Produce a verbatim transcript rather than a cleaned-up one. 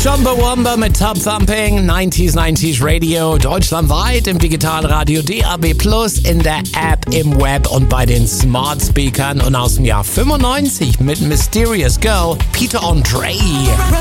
Chumbawamba mit Top Thumping, neunzig neunzig Radio, deutschlandweit im Digitalradio D A B plus, in der App, im Web und bei den Smart Speakern und aus dem Jahr fünfundneunzig mit Mysterious Girl, Peter Andre.